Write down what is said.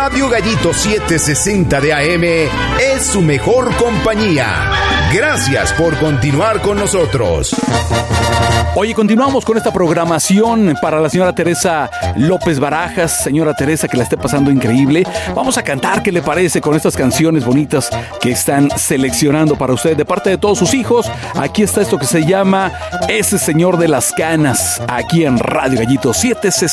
Radio Gallito 760 de AM es su mejor compañía. Gracias por continuar con nosotros. Oye, continuamos con esta programación para la señora Teresa López Barajas. Señora Teresa, que la esté pasando increíble. Vamos a cantar, ¿qué le parece? Con estas canciones bonitas que están seleccionando para usted de parte de todos sus hijos. Aquí está esto que se llama Ese Señor de las Canas, aquí en Radio Gallito 760.